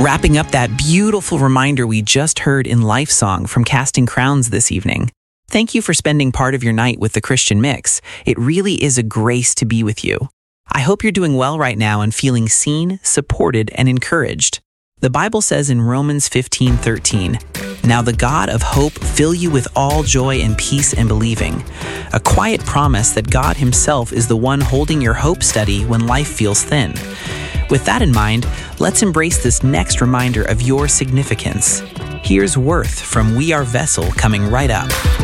Wrapping up that beautiful reminder we just heard in Life Song from Casting Crowns this evening. Thank you for spending part of your night with the Christian Mix. It really is a grace to be with you. I hope you're doing well right now and feeling seen, supported, and encouraged. The Bible says in Romans 15:13, "Now the God of hope fill you with all joy and peace in believing," a quiet promise that God himself is the one holding your hope steady when life feels thin. With that in mind, let's embrace this next reminder of your significance. Here's Worth from We Are Vessel coming right up.